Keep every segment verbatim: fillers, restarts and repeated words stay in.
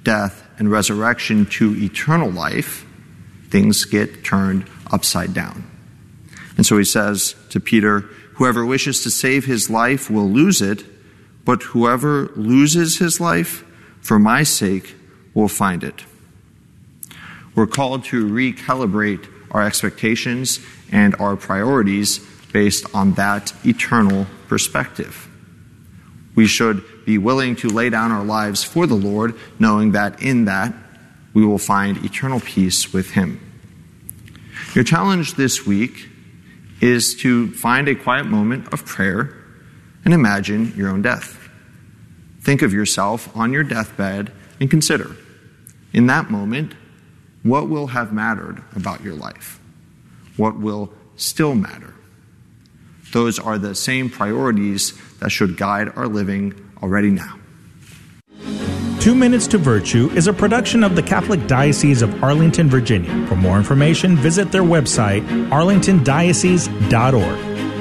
death, and resurrection to eternal life, things get turned upside down. And so he says to Peter, whoever wishes to save his life will lose it, but whoever loses his life for my sake will find it. We're called to recalibrate our expectations and our priorities based on that eternal perspective. We should be willing to lay down our lives for the Lord, knowing that in that we will find eternal peace with him. Your challenge this week is to find a quiet moment of prayer and imagine your own death. Think of yourself on your deathbed and consider, in that moment, what will have mattered about your life? What will still matter? Those are the same priorities that should guide our living already now. Two Minutes to Virtue is a production of the Catholic Diocese of Arlington, Virginia. For more information, visit their website, arlington diocese dot org.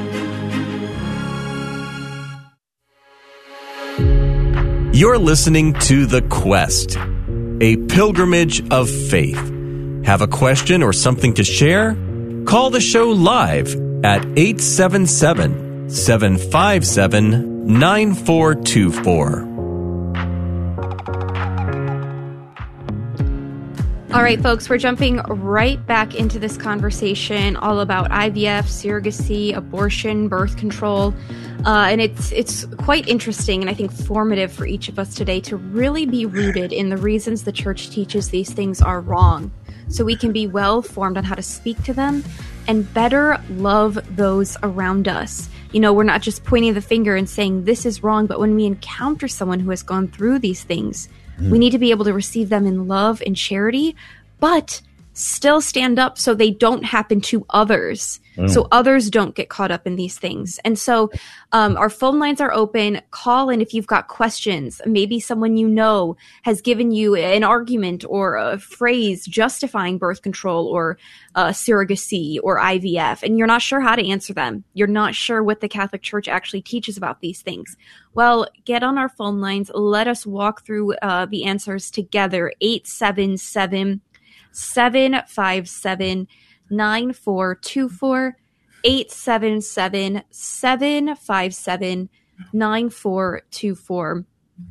You're listening to The Quest, a pilgrimage of faith. Have a question or something to share? Call the show live at eight seven seven, seven five seven, nine four two four. All right, folks, we're jumping right back into this conversation all about I V F, surrogacy, abortion, birth control. Uh, and it's it's quite interesting and I think formative for each of us today to really be rooted in the reasons the church teaches these things are wrong, so we can be well formed on how to speak to them and better love those around us. You know, we're not just pointing the finger and saying this is wrong, but when we encounter someone who has gone through these things, mm. we need to be able to receive them in love and charity, but still stand up so they don't happen to others. Mm. So others don't get caught up in these things. And so um, our phone lines are open. Call in if you've got questions. Maybe someone you know has given you an argument or a phrase justifying birth control or uh, surrogacy or I V F, and you're not sure how to answer them. You're not sure what the Catholic Church actually teaches about these things. Well, get on our phone lines. Let us walk through uh, the answers together. eight seven seven, seven five seven, nine four two four, eight seven seven, seven five seven, nine four two four.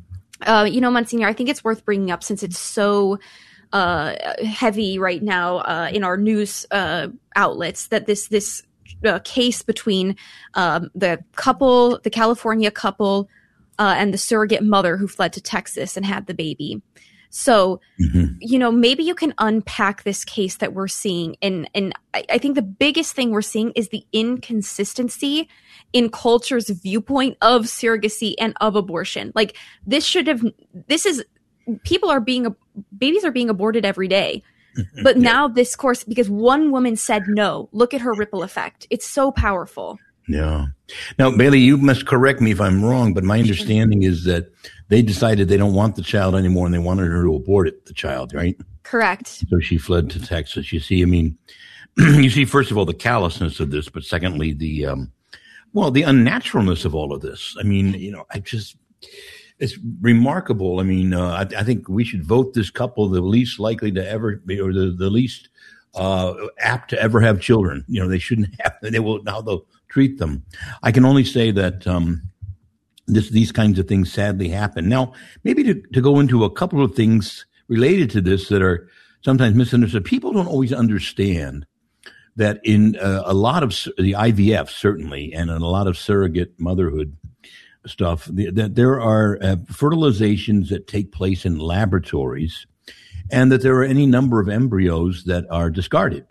Uh, you know, Monsignor, I think it's worth bringing up since it's so uh, heavy right now uh, in our news uh, outlets that this this uh, case between um, the couple, the California couple, uh, and the surrogate mother who fled to Texas and had the baby. So, mm-hmm. you know, maybe you can unpack this case that we're seeing. And, and I, I think the biggest thing we're seeing is the inconsistency in culture's viewpoint of surrogacy and of abortion. Like this should have, this is, people are being, babies are being aborted every day. But yeah. now this course, because one woman said no, look at her ripple effect. It's so powerful. Yeah. Now, Bailey, you must correct me if I'm wrong, but my understanding is that they decided they don't want the child anymore and they wanted her to abort it, the child, right? Correct. So she fled to Texas. You see, I mean, you see, first of all, the callousness of this, but secondly, the, um, well, the unnaturalness of all of this. I mean, you know, I just, it's remarkable. I mean, uh, I, I think we should vote this couple the least likely to ever be, or the, the least uh, apt to ever have children. You know, they shouldn't have, they will, now they'll treat them. I can only say that, um, This, these kinds of things sadly happen. Now, maybe to, to go into a couple of things related to this that are sometimes misunderstood. People don't always understand that in uh, a lot of the I V F, certainly, and in a lot of surrogate motherhood stuff, the, that there are uh, fertilizations that take place in laboratories and that there are any number of embryos that are discarded.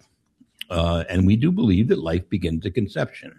Uh, and we do believe that life begins at conception.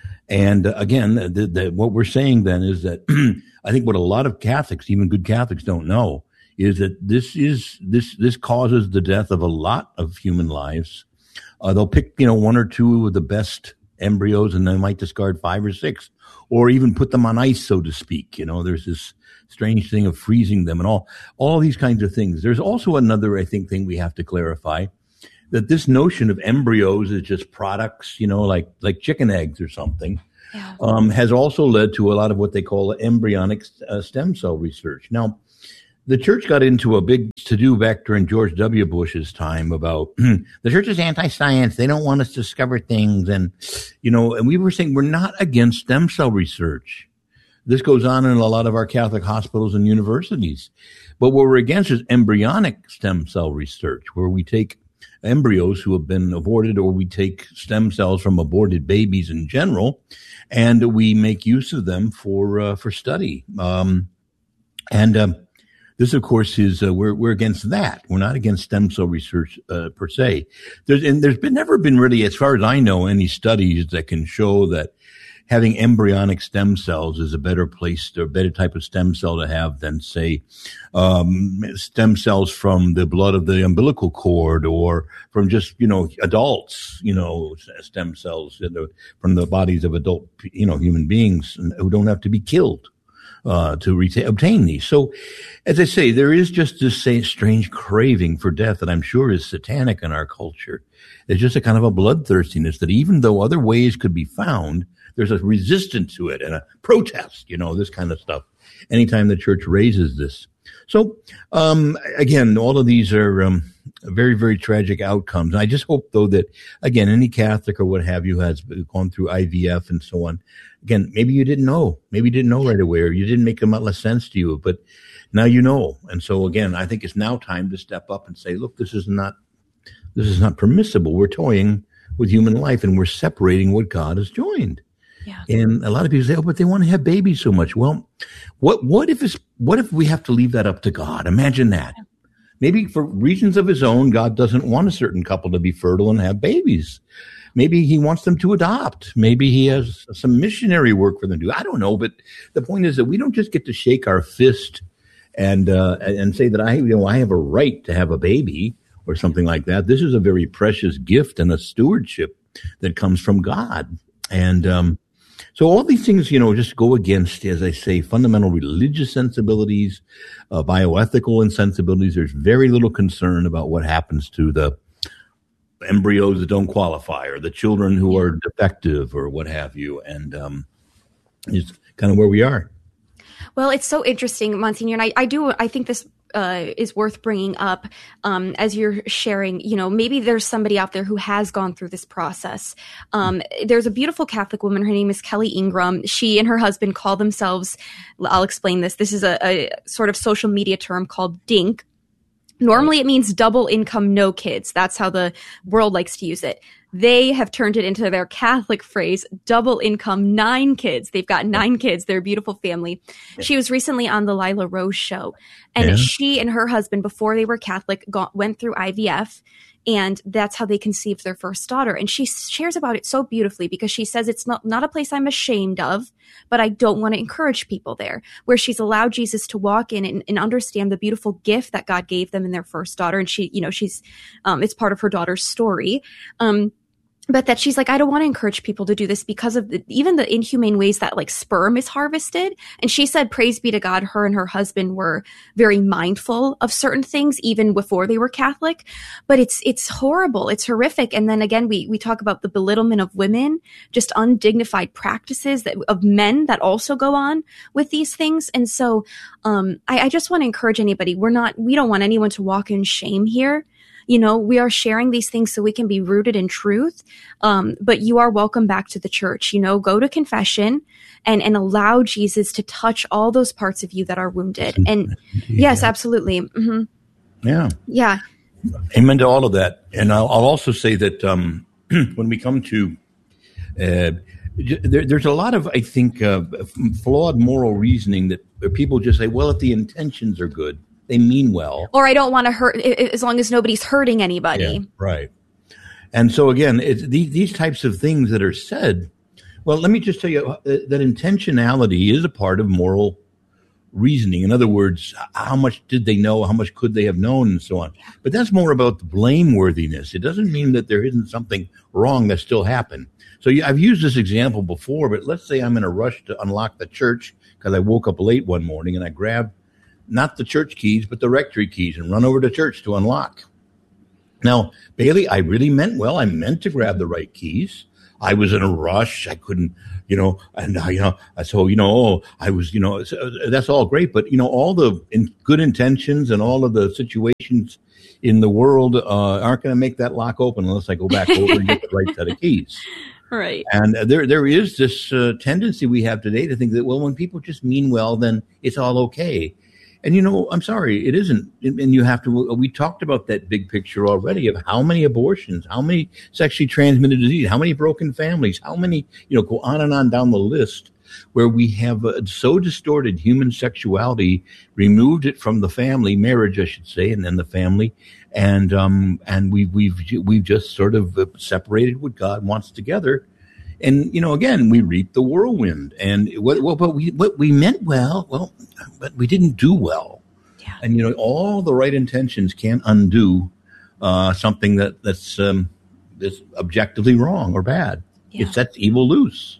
And uh, again, the, the, what we're saying then is that I think what a lot of Catholics, even good Catholics, don't know is that this is this this causes the death of a lot of human lives. Uh, they'll pick, you know, one or two of the best embryos, and they might discard five or six, or even put them on ice, so to speak. You know, there's this strange thing of freezing them and all all these kinds of things. There's also another, I think, thing we have to clarify. That this notion of embryos is just products, you know, like like chicken eggs or something, yeah. um, has also led to a lot of what they call embryonic uh, stem cell research. Now, the church got into a big to-do back during George W. Bush's time about the church is anti-science. They don't want us to discover things. And, you know, and we were saying we're not against stem cell research. This goes on in a lot of our Catholic hospitals and universities. But what we're against is embryonic stem cell research, where we take embryos who have been aborted, or we take stem cells from aborted babies in general, and we make use of them for uh, for study. Um, and um, this, of course, is uh, we're we're against that. We're not against stem cell research uh, per se. There's and there's been never been really, as far as I know, any studies that can show that having embryonic stem cells is a better place, or a better type of stem cell to have than, say, um, stem cells from the blood of the umbilical cord, or from just, you know, adults, you know, stem cells from the bodies of adult, you know, human beings who don't have to be killed uh, to reta- obtain these. So, as I say, there is just this say, strange craving for death that I'm sure is satanic in our culture. There's just a kind of a bloodthirstiness that, even though other ways could be found, there's a resistance to it and a protest, you know, this kind of stuff, anytime the church raises this. So, um, again, all of these are um, very, very tragic outcomes. And I just hope, though, that, again, any Catholic or what have you has gone through I V F and so on. Again, maybe you didn't know. Maybe you didn't know right away, or you didn't make a lot less sense to you. But now you know. And so, again, I think it's now time to step up and say, look, this is not, this is not permissible. We're toying with human life, and we're separating what God has joined. Yeah. And a lot of people say, oh, but they want to have babies so much. Well, what, what if it's, what if we have to leave that up to God? Imagine that. Maybe for reasons of his own, God doesn't want a certain couple to be fertile and have babies. Maybe he wants them to adopt. Maybe he has some missionary work for them to do. I don't know. But the point is that we don't just get to shake our fist and, uh, and say that I, you know, I have a right to have a baby or something like that. This is a very precious gift and a stewardship that comes from God. And, um, So all these things, you know, just go against, as I say, fundamental religious sensibilities, uh, bioethical insensibilities. There's very little concern about what happens to the embryos that don't qualify, or the children who are defective, or what have you. And um, it's kind of where we are. Well, it's so interesting, Monsignor, and I, I do, I think this Uh, is worth bringing up um, as you're sharing. You know, maybe there's somebody out there who has gone through this process. Um, there's a beautiful Catholic woman. Her name is Kelly Ingram. She and her husband call themselves, I'll explain this. This is a, a sort of social media term called DINK. Normally it means double income, no kids. That's how the world likes to use it. They have turned it into their Catholic phrase, double income, nine kids. They've got nine kids. They're a beautiful family. She was recently on the Lila Rose show, and yeah. she and her husband, before they were Catholic, got, went through I V F, and that's how they conceived their first daughter. And she shares about it so beautifully, because she says it's not, not a place I'm ashamed of, but I don't want to encourage people there, where she's allowed Jesus to walk in and, and understand the beautiful gift that God gave them in their first daughter. And she, you know, she's, um, it's part of her daughter's story. Um, But that she's like, I don't want to encourage people to do this because of the, even the inhumane ways that like sperm is harvested. And she said, praise be to God, her and her husband were very mindful of certain things even before they were Catholic. But it's it's horrible. It's horrific. And then again, we we talk about the belittlement of women, just undignified practices that of men that also go on with these things. And so um, I, I just want to encourage anybody. We're not, we don't want anyone to walk in shame here. You know, we are sharing these things so we can be rooted in truth. Um, but you are welcome back to the church. You know, go to confession and, and allow Jesus to touch all those parts of you that are wounded. And yes, yeah. absolutely. Mm-hmm. Yeah. Yeah. Amen to all of that. And I'll, I'll also say that um, when we come to, uh, there, there's a lot of, I think, uh, flawed moral reasoning that people just say, well, if the intentions are good, they mean well. Or I don't want to hurt, as long as nobody's hurting anybody. Yeah, right. And so again, it's these, these types of things that are said, well, let me just tell you that intentionality is a part of moral reasoning. In other words, how much did they know? How much could they have known, and so on. But that's more about the blameworthiness. It doesn't mean that there isn't something wrong that still happened. So I've used this example before, but let's say I'm in a rush to unlock the church because I woke up late one morning and I grabbed not the church keys, but the rectory keys, and run over to church to unlock. Now, Bailey, I really meant well. I meant to grab the right keys. I was in a rush. I couldn't, you know, and, uh, you know, so, you know, oh, I was, you know, that's all great. But, you know, all the in good intentions and all of the situations in the world uh, aren't going to make that lock open unless I go back over and get the right set of keys. Right. And there, there is this uh, tendency we have today to think that, well, when people just mean well, then it's all okay. And, you know, I'm sorry, it isn't. And you have to, we talked about that big picture already of how many abortions, how many sexually transmitted disease, how many broken families, how many, you know, go on and on down the list where we have uh, so distorted human sexuality, removed it from the family, marriage, I should say, and then the family. And, um, and we, we've, we've just sort of separated what God wants together. And, you know, again, we reap the whirlwind and what, well, but we, what we meant well, well, but we didn't do well. Yeah. And, you know, all the right intentions can't undo, uh, something that, that's, um, that's objectively wrong or bad. Yeah. It sets evil loose.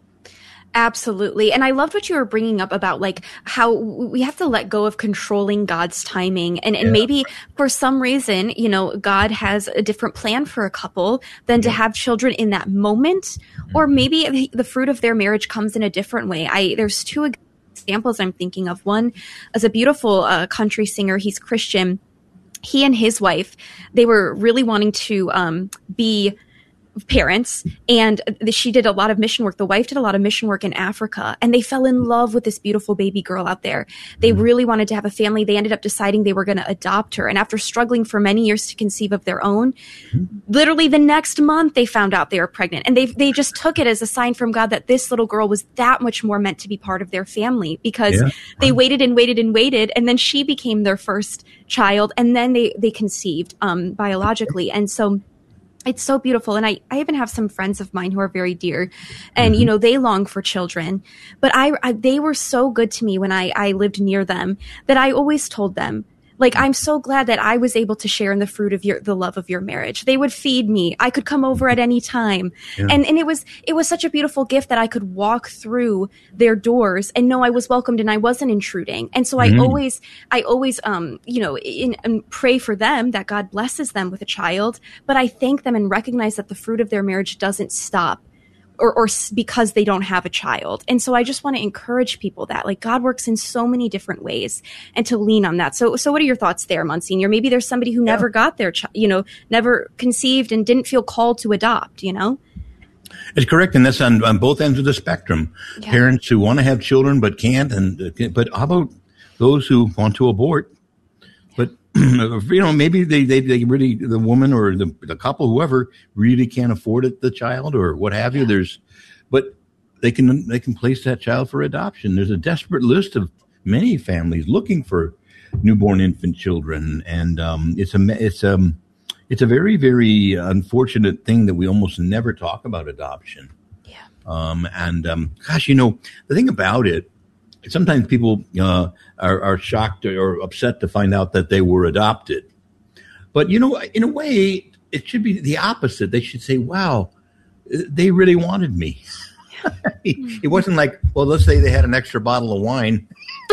Absolutely. And I loved what you were bringing up about like how we have to let go of controlling God's timing. And, and Yeah. maybe for some reason, you know, God has a different plan for a couple than to have children in that moment. Mm-hmm. Or maybe the fruit of their marriage comes in a different way. I, there's two examples I'm thinking of. One is a beautiful uh, country singer. He's Christian. He and his wife, they were really wanting to um, be parents, and she did a lot of mission work. The wife did a lot of mission work in Africa, and they fell in love with this beautiful baby girl out there. They really wanted to have a family. They ended up deciding they were going to adopt her. And after struggling for many years to conceive of their own, literally the next month they found out they were pregnant. And they they just took it as a sign from God that this little girl was that much more meant to be part of their family, because Yeah. they waited and waited and waited. And then she became their first child. And then they, they conceived um, biologically. And so it's so beautiful. And I, I even have some friends of mine who are very dear, and, you know, they long for children, but I, I, they were so good to me when I, I lived near them that I always told them, like, I'm so glad that I was able to share in the fruit of your, the love of your marriage. They would feed me. I could come over at any time. Yeah. And, and it was, it was such a beautiful gift that I could walk through their doors and know I was welcomed and I wasn't intruding. And so I Mhm. always, I always, um, you know, in, in pray for them that God blesses them with a child, but I thank them and recognize that the fruit of their marriage doesn't stop. Or, or because they don't have a child. And so I just want to encourage people that, like, God works in so many different ways, and to lean on that. So, so what are your thoughts there, Monsignor? Maybe there's somebody who Yeah. never got their, chi- you know, never conceived and didn't feel called to adopt, you know? It's correct, and that's on, on both ends of the spectrum. Yeah. Parents who want to have children but can't, and uh, but how about those who want to abort? But you know, maybe they, they, they really, the woman or the, the couple, whoever, really can't afford it, the child or what have you. There's, but they can they can place that child for adoption. There's a desperate list of many families looking for newborn infant children, and um, it's a it's um it's a very very unfortunate thing that we almost never talk about adoption. Yeah. Um, and um, gosh, you know, the thing about it, sometimes people uh, are, are shocked or upset to find out that they were adopted. But, you know, in a way, it should be the opposite. They should say, wow, they really wanted me. It wasn't like, well, let's say they had an extra bottle of wine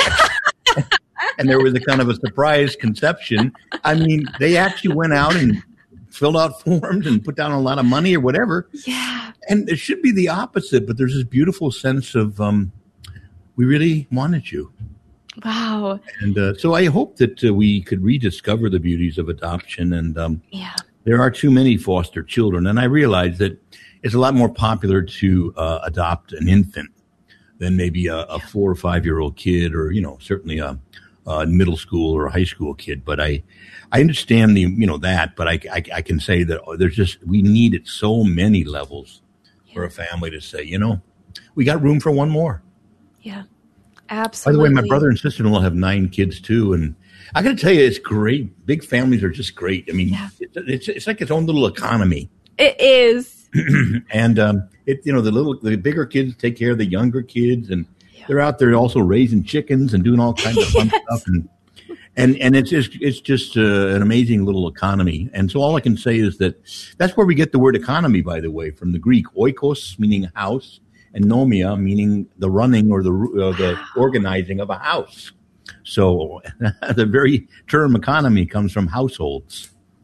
and there was a kind of a surprise conception. I mean, they actually went out and filled out forms and put down a lot of money or whatever. Yeah. And it should be the opposite, but there's this beautiful sense of, um, we really wanted you. Wow. And uh, so I hope that uh, we could rediscover the beauties of adoption. And um, Yeah. there are too many foster children. And I realize that it's a lot more popular to uh, adopt an infant than maybe a, a four or five year old kid, or, you know, certainly a, a middle school or a high school kid. But I, I understand the, you know, that, but I, I, I can say that there's just, we need at so many levels for a family to say, you know, we got room for one more. Yeah. By Absolutely. the way, my brother and sister-in-law have nine kids too, and I got to tell you, it's great. Big families are just great. I mean, Yeah. it's, it's it's like its own little economy. It is. And um, it you know the little the bigger kids take care of the younger kids, and Yeah. they're out there also raising chickens and doing all kinds of fun stuff, and and and it's just it's just uh, an amazing little economy. And so all I can say is that that's where we get the word economy, by the way, from the Greek oikos, meaning house, and nomia, meaning the running or the uh, the organizing of a house. So the very term economy comes from households.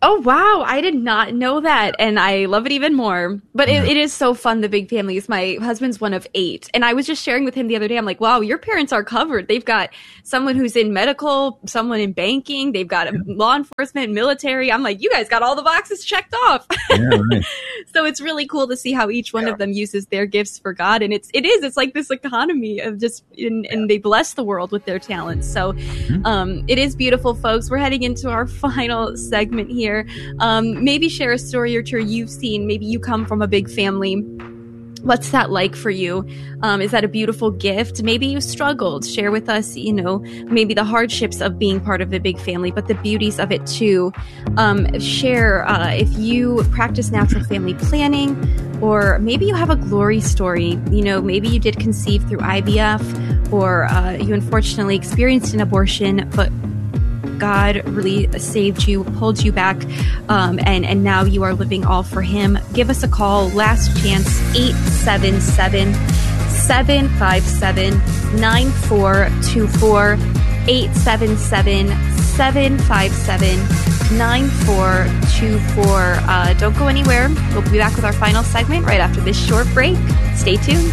Oh, wow. I did not know that. And I love it even more. But it, it is so fun, the big families. My husband's one of eight. And I was just sharing with him the other day. I'm like, wow, your parents are covered. They've got someone who's in medical, someone in banking. They've got yeah. law enforcement, military. I'm like, you guys got all the boxes checked off. Yeah, right. So it's really cool to see how each one yeah. of them uses their gifts for God. And it's, it is, it's like this economy of just, and, and they bless the world with their talents. So mm-hmm. um, it is beautiful, folks. We're heading into our final segment here. Um, maybe share a story or two you've seen. Maybe you come from a big family. What's that like for you? Um, is that a beautiful gift? Maybe you struggled. Share with us, you know, maybe the hardships of being part of the big family, but the beauties of it too. Um, share uh, if you practice natural family planning, or maybe you have a glory story. You know, maybe you did conceive through I V F, or uh, you unfortunately experienced an abortion, but God really saved you, pulled you back, um, and, and now you are living all for Him. Give us a call. Last chance, eight seven seven, seven five seven, nine four two four, eight seven seven, seven five seven, nine four two four. Uh, don't go anywhere. We'll be back with our final segment right after this short break. Stay tuned.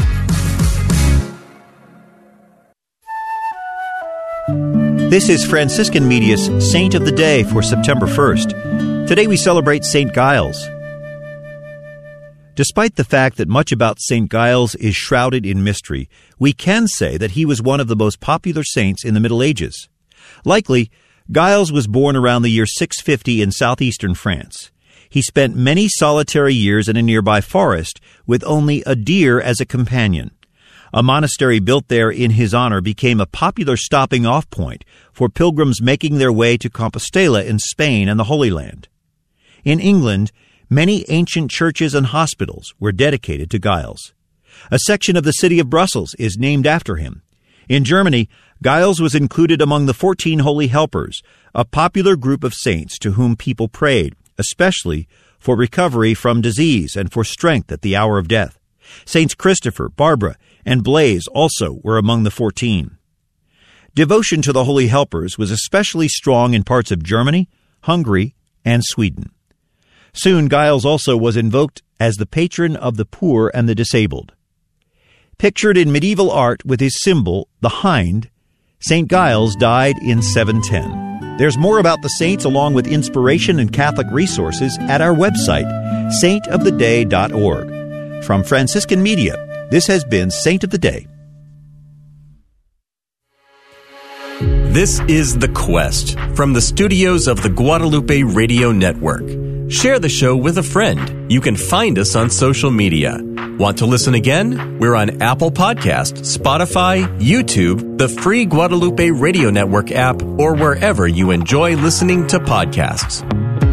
This is Franciscan Media's Saint of the Day for September first. Today we celebrate Saint Giles. Despite the fact that much about Saint Giles is shrouded in mystery, we can say that he was one of the most popular saints in the Middle Ages. Likely, Giles was born around the year six fifty in southeastern France. He spent many solitary years in a nearby forest with only a deer as a companion. A monastery built there in his honor became a popular stopping-off point for pilgrims making their way to Compostela in Spain and the Holy Land. In England, many ancient churches and hospitals were dedicated to Giles. A section of the city of Brussels is named after him. In Germany, Giles was included among the fourteen Holy Helpers, a popular group of saints to whom people prayed, especially for recovery from disease and for strength at the hour of death. Saints Christopher, Barbara, and Blaise also were among the fourteen. Devotion to the Holy Helpers was especially strong in parts of Germany, Hungary, and Sweden. Soon Giles also was invoked as the patron of the poor and the disabled. Pictured in medieval art with his symbol, the hind, Saint Giles died in seven ten. There's more about the saints along with inspiration and Catholic resources at our website, saint of the day dot org. From Franciscan Media, this has been Saint of the Day. This is The Quest from the studios of the Guadalupe Radio Network. Share the show with a friend. You can find us on social media. Want to listen again? We're on Apple Podcast, Spotify, YouTube, the free Guadalupe Radio Network app, or wherever you enjoy listening to podcasts.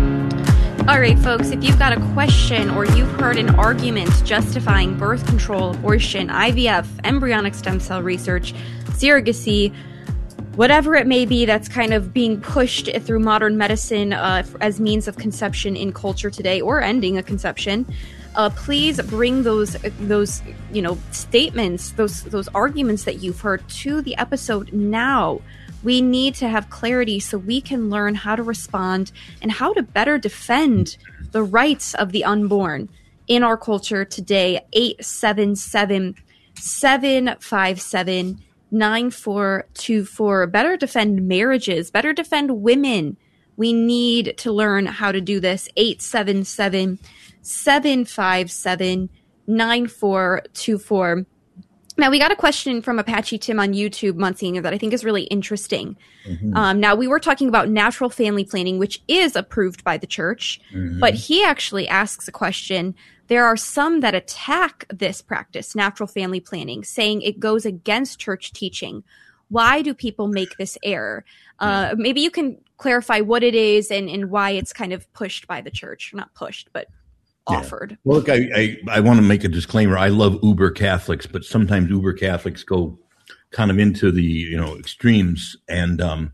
All right, folks, if you've got a question or you've heard an argument justifying birth control, abortion, I V F, embryonic stem cell research, surrogacy, whatever it may be that's kind of being pushed through modern medicine uh, as means of conception in culture today, or ending a conception, uh, please bring those those you know statements, those those arguments that you've heard to the episode now. We need to have clarity so we can learn how to respond and how to better defend the rights of the unborn in our culture today. eight seven seven, seven five seven, nine four two four. Better defend marriages, better defend women. We need to learn how to do this. eight seven seven, seven five seven, nine four two four. Now, we got a question from Apache Tim on YouTube, Monsignor, that I think is really interesting. Mm-hmm. Um, now, we were talking about natural family planning, which is approved by the church, mm-hmm. but he actually asks a question. There are some that attack this practice, natural family planning, saying it goes against church teaching. Why do people make this error? Uh, maybe you can clarify what it is and, and why it's kind of pushed by the church. Not pushed, but offered. Yeah. Well, look, I, I, I want to make a disclaimer. I love uber Catholics, but sometimes uber Catholics go kind of into the, you know, extremes. And um,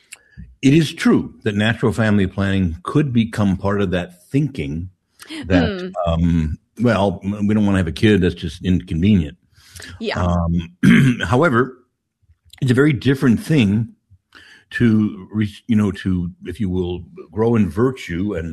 it is true that natural family planning could become part of that thinking that, mm. um, well, we don't want to have a kid. That's just inconvenient. Yeah. Um, however, it's a very different thing to, you know, to, if you will, grow in virtue and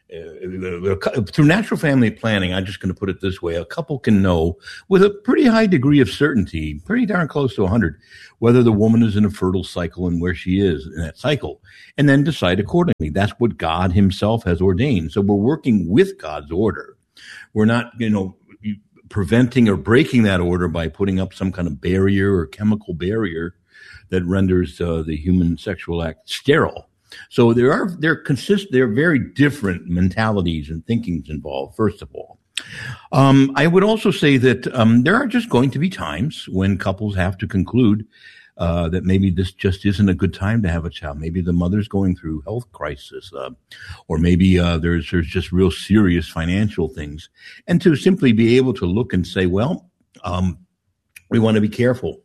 uh, through natural family planning, I'm just going to put it this way. A couple can know with a pretty high degree of certainty, pretty darn close to one hundred, whether the woman is in a fertile cycle and where she is in that cycle, and then decide accordingly. That's what God himself has ordained. So we're working with God's order. We're not, you know, preventing or breaking that order by putting up some kind of barrier or chemical barrier that renders uh, the human sexual act sterile. So there are there consist there are very different mentalities and thinkings involved. First of all, um, I would also say that um, there are just going to be times when couples have to conclude uh, that maybe this just isn't a good time to have a child. Maybe the mother's going through health crisis, uh, or maybe uh, there's there's just real serious financial things, and to simply be able to look and say, well, um, we want to be careful.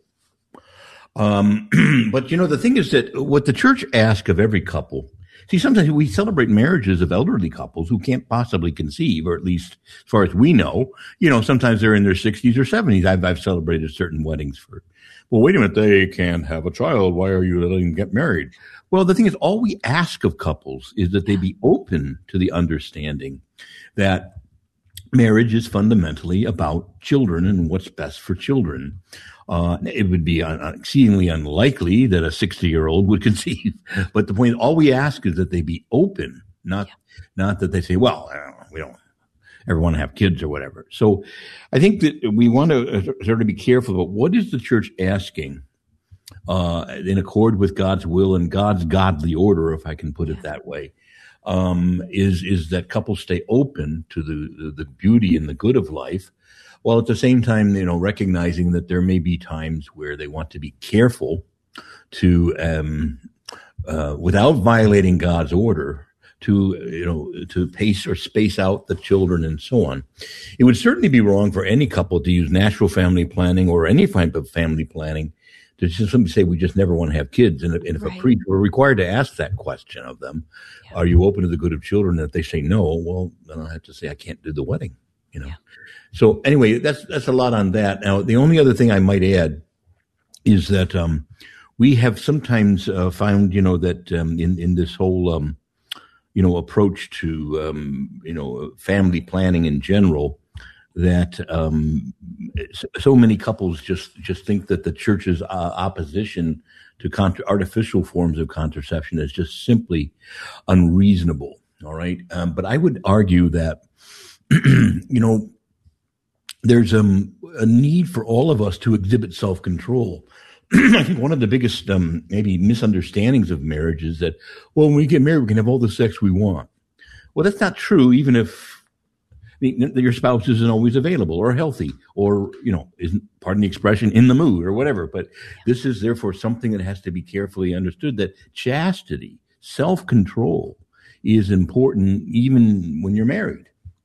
Um, but you know, the thing is that what the church asks of every couple, see, sometimes we celebrate marriages of elderly couples who can't possibly conceive, or at least as far as we know, you know, sometimes they're in their sixties or seventies. I've, I've celebrated certain weddings for, well, wait a minute, they can't have a child. Why are you letting them get married? Well, the thing is, all we ask of couples is that they be open to the understanding that marriage is fundamentally about children and what's best for children. Uh, it would be un- exceedingly unlikely that a sixty-year-old would conceive. But the point, all we ask is that they be open, not yeah. not that they say, well, I don't know, we don't ever want to have kids or whatever. So I think that we want to sort of be careful about what is the church asking uh, in accord with God's will and God's godly order, if I can put it that way, um, is is that couples stay open to the, the, the beauty and the good of life, while at the same time, you know, recognizing that there may be times where they want to be careful to, um, uh, without violating God's order, to, you know, to pace or space out the children and so on. It would certainly be wrong for any couple to use natural family planning or any type of family planning to just simply say we just never want to have kids. And if, and if right. a priest were required to ask that question of them, yeah. are you open to the good of children? And if they say no, well, then I have to say I can't do the wedding, you know. Yeah. So anyway, that's that's a lot on that. Now, the only other thing I might add is that um, we have sometimes uh, found, you know, that um, in in this whole, um, you know, approach to, um, you know, family planning in general, that um, so many couples just just think that the church's uh, opposition to contra- artificial forms of contraception is just simply unreasonable. All right, um, but I would argue that, you know, there's um, a need for all of us to exhibit self-control. I think one of the biggest um, maybe misunderstandings of marriage is that, well, when we get married, we can have all the sex we want. Well, that's not true, even if I mean, your spouse isn't always available or healthy or, you know, isn't, pardon the expression, in the mood or whatever. But this is therefore something that has to be carefully understood, that chastity, self-control is important even when you're married.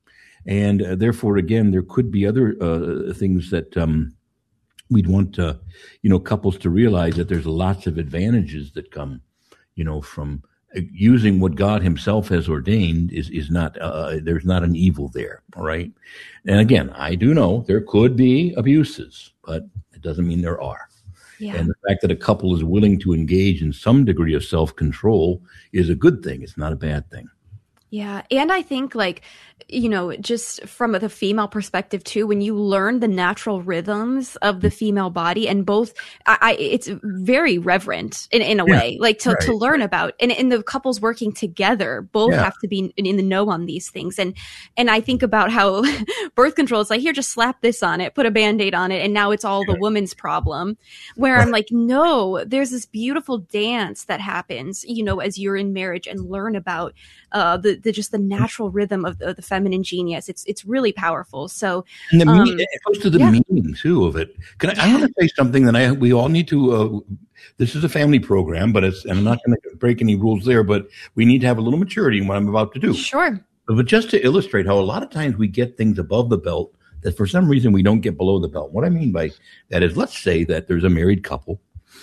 And uh, therefore, again, there could be other uh, things that um, we'd want, uh, you know, couples to realize that there's lots of advantages that come, you know, from uh, using what God himself has ordained is, is not, uh, there's not an evil there. All right. And again, I do know there could be abuses, but it doesn't mean there are. Yeah. And the fact that a couple is willing to engage in some degree of self-control is a good thing. It's not a bad thing. Yeah. And I think, like, you know, just from the female perspective too, when you learn the natural rhythms of the female body, and both, I, I it's very reverent in, in a yeah, way, like to, right. to learn about, and, and the couples working together, both yeah. have to be in, in the know on these things. And, and I think about how birth control is like, here, just slap this on it, put a Band-Aid on it. And now it's all the woman's problem, where I'm like, no, there's this beautiful dance that happens, you know, as you're in marriage and learn about, uh, the, the, just the natural rhythm of the, of the feminine genius. It's, it's really powerful. So, and the um, meaning, it goes to the yeah. meaning too of it. Can I, yeah. I want to say something that I, we all need to, uh, this is a family program, but it's, and I'm not going to break any rules there, but we need to have a little maturity in what I'm about to do. Sure. But, but just to illustrate how a lot of times we get things above the belt that for some reason we don't get below the belt. What I mean by that is, let's say that there's a married couple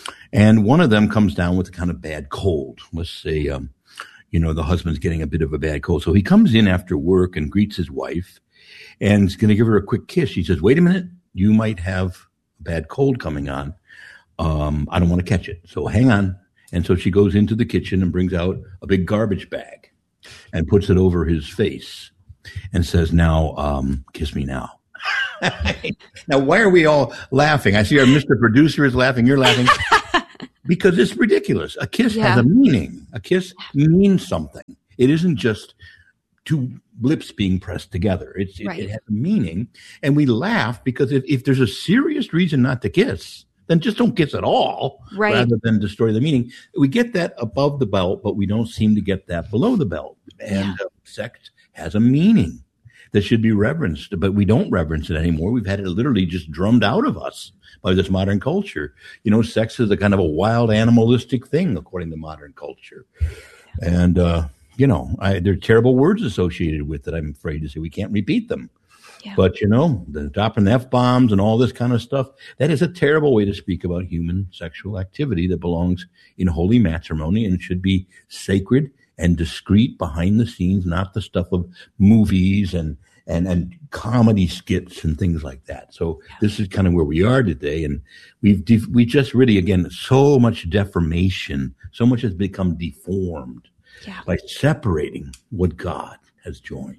and one of them comes down with a kind of bad cold. Let's say, um, you know, the husband's getting a bit of a bad cold. So he comes in after work and greets his wife and is going to give her a quick kiss. She says, wait a minute, you might have a bad cold coming on. Um, I don't want to catch it. So hang on. And so she goes into the kitchen and brings out a big garbage bag and puts it over his face and says, now, um, kiss me now. Now, why are we all laughing? I see our Mister Producer is laughing. You're laughing. Because it's ridiculous. A kiss yeah. has a meaning. A kiss means something. It isn't just two lips being pressed together. It's, it, right. it has a meaning. And we laugh because if, if there's a serious reason not to kiss, then just don't kiss at all, right. rather than destroy the meaning. We get that above the belt, but we don't seem to get that below the belt. And yeah. uh, sex has a meaning that should be reverenced, but we don't reverence it anymore. We've had it literally just drummed out of us by this modern culture. You know, sex is a kind of a wild animalistic thing, according to modern culture. And, uh, you know, I, there are terrible words associated with it. I'm afraid to say we can't repeat them. Yeah. But, you know, the dropping F-bombs and all this kind of stuff, that is a terrible way to speak about human sexual activity that belongs in holy matrimony and should be sacred and discreet behind the scenes, not the stuff of movies and, and, and comedy skits and things like that. So yeah. this is kind of where we are today. And we've, def- we just really, again, so much deformation, so much has become deformed yeah. by separating what God has joined.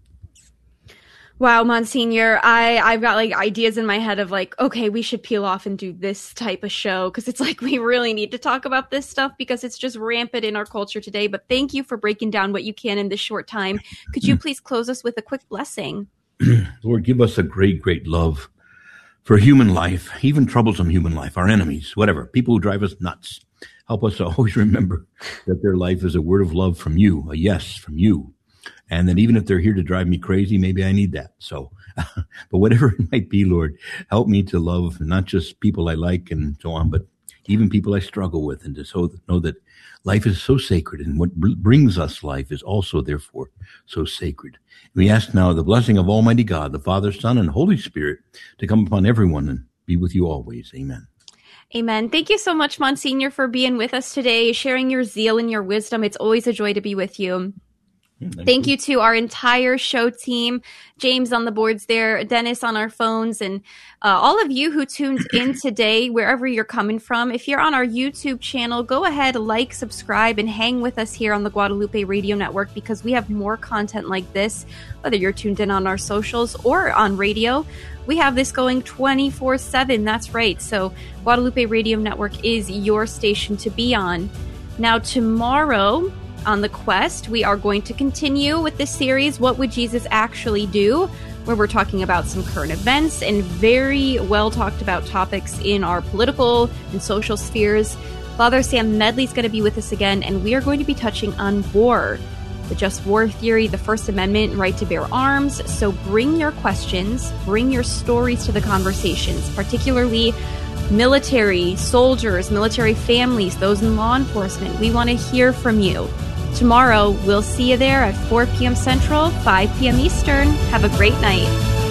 Wow, Monsignor, I, I've got like ideas in my head of like, okay, we should peel off and do this type of show because it's like we really need to talk about this stuff because it's just rampant in our culture today. But thank you for breaking down what you can in this short time. Could you please close us with a quick blessing? Lord, give us a great, great love for human life, even troublesome human life, our enemies, whatever, people who drive us nuts. Help us to always remember that their life is a word of love from you, a yes from you. And that even if they're here to drive me crazy, maybe I need that. So, but whatever it might be, Lord, help me to love not just people I like and so on, but even people I struggle with, and to so know that life is so sacred, and what brings us life is also therefore so sacred. We ask now the blessing of Almighty God, the Father, Son, and Holy Spirit to come upon everyone and be with you always. Amen. Amen. Thank you so much, Monsignor, for being with us today, sharing your zeal and your wisdom. It's always a joy to be with you. Thank, Thank you. you to our entire show team, James on the boards there, Dennis on our phones, and uh, all of you who tuned in today, wherever you're coming from. If you're on our YouTube channel, go ahead, like, subscribe, and hang with us here on the Guadalupe Radio Network because we have more content like this, whether you're tuned in on our socials or on radio. We have this going twenty-four seven. That's right. So Guadalupe Radio Network is your station to be on. Now, tomorrow on The Quest, we are going to continue with this series, What Would Jesus Actually Do?, where we're talking about some current events and very well talked about topics in our political and social spheres. Father Sam Medley is going to be with us again, and we are going to be touching on war, the just war theory, the First Amendment, right to bear arms. So bring your questions, bring your stories to the conversations, particularly military, soldiers, military families, those in law enforcement. We want to hear from you. Tomorrow, we'll see you there at four p.m. Central, five p.m. Eastern. Have a great night.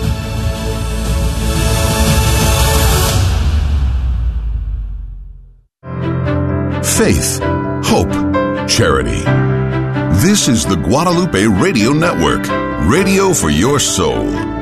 Faith, hope, charity. This is the Guadalupe Radio Network, radio for your soul.